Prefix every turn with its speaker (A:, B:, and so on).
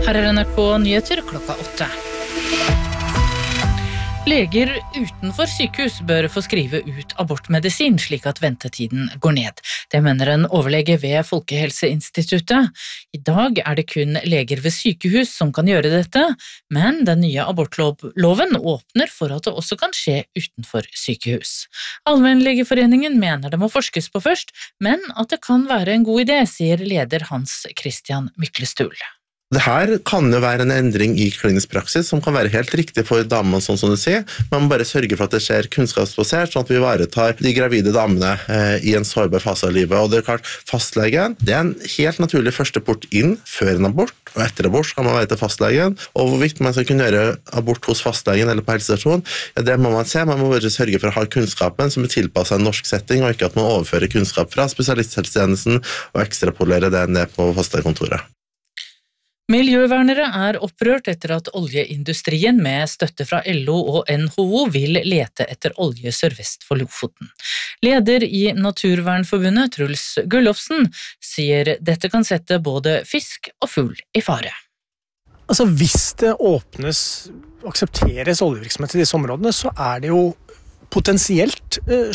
A: Her NRK Nyheter klokka 8. Leger utenfor sykehus bør få skrive ut abortmedisin slik at ventetiden går ned. Det mener en overlege ved Folkehelseinstituttet. I dag er det kun leger ved sykehus som kan gjøre dette, men den nye abortloven åpner for at det også kan skje utenfor sykehus. Allmennlegeforeningen mener det må forskes på først, men at det kan være en god idé, sier leder Hans Christian Myklestul.
B: Det her kan jo være en endring i klinisk praksis som kan være helt riktig for damene, sånn som du sier. Man må bare sørge for at det skjer kunnskapsbasert, sånn at vi ivaretar de gravide damene i en sårbar fase av livet. Og det er klart, fastlegen, det er en helt naturlig første port inn før en abort, og etter abort skal man være til fastlegen. Og hvorvidt man skal kunne gjøre abort hos fastlegen eller på helsestasjon, ja, det må man se. Man må bare sørge for å ha kunnskapen som er tilpasset en norsk setting, og ikke at man overfører kunnskap fra spesialisthelsetjenesten og ekstrapolerer det ned på fastlegekontoret.
A: Miljøvernere er opprørt etter at oljeindustrien med støtte fra LO og NHO vil lete etter olje sørvest for Lofoten. Leder i Naturvernforbundet, Truls Gullofsen, sier dette kan sette både fisk og fugl i fare.
C: Altså, hvis det åpnes, aksepteres oljevirksomhet i disse områdene, så er det jo potensielt